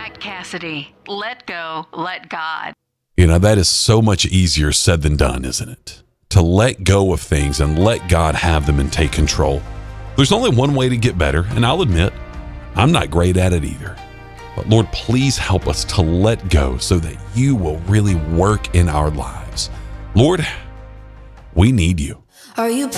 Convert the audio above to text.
Jack Cassidy. Let go, let God. You know, that is so much easier said than done, isn't it? To let go of things and let God have them and take control. There's only one way to get better, and I'll admit, I'm not great at it either. But Lord, please help us to let go so that you will really work in our lives. Lord, we need you. Are you